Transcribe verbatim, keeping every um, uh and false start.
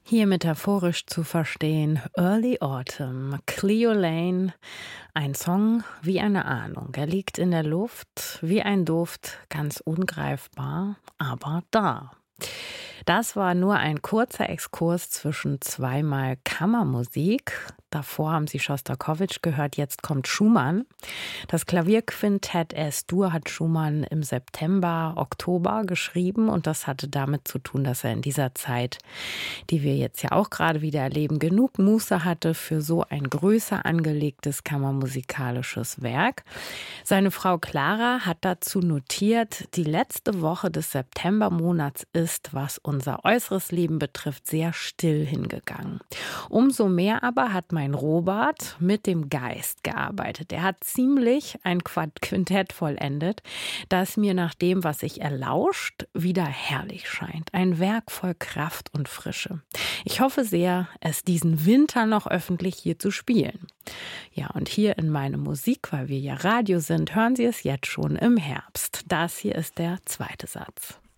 Hier metaphorisch zu verstehen, Early Autumn, Cleo Lane, ein Song wie eine Ahnung. Er liegt in der Luft, wie ein Duft, ganz ungreifbar, aber da. Das war nur ein kurzer Exkurs zwischen zweimal Kammermusik. Davor haben Sie Schostakowitsch gehört, jetzt kommt Schumann. Das Klavierquintett Es-Dur hat Schumann im September, Oktober geschrieben und das hatte damit zu tun, dass er in dieser Zeit, die wir jetzt ja auch gerade wieder erleben, genug Muße hatte für so ein größer angelegtes kammermusikalisches Werk. Seine Frau Clara hat dazu notiert, die letzte Woche des Septembermonats ist, was unser äußeres Leben betrifft, sehr still hingegangen. Umso mehr aber hat mein Robert mit dem Geist gearbeitet. Er hat ziemlich ein Quintett vollendet, das mir nach dem, was ich erlauscht, wieder herrlich scheint. Ein Werk voll Kraft und Frische. Ich hoffe sehr, es diesen Winter noch öffentlich hier zu spielen. Ja, und hier in meine Musik, weil wir ja Radio sind, hören Sie es jetzt schon im Herbst. Das hier ist der zweite Satz.